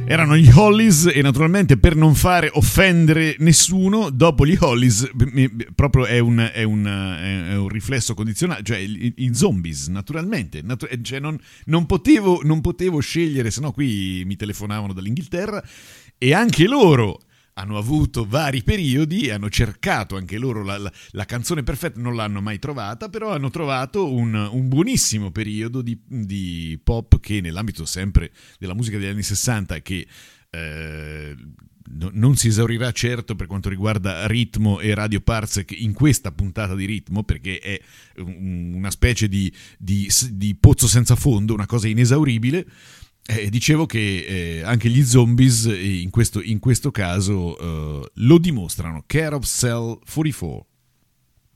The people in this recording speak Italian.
Erano gli Hollies e naturalmente per non fare offendere nessuno, dopo gli Hollies proprio è un riflesso condizionale, cioè i Zombies naturalmente, cioè non potevo scegliere, sennò qui mi telefonavano dall'Inghilterra e anche loro hanno avuto vari periodi, hanno cercato anche loro la canzone perfetta, non l'hanno mai trovata, però hanno trovato un buonissimo periodo di pop che nell'ambito sempre della musica degli anni 60 che non si esaurirà certo per quanto riguarda Ritmo e Radio Parsec in questa puntata di Ritmo, perché è una specie di pozzo senza fondo, una cosa inesauribile. Dicevo che anche gli Zombies in questo caso lo dimostrano. Care of Cell 44.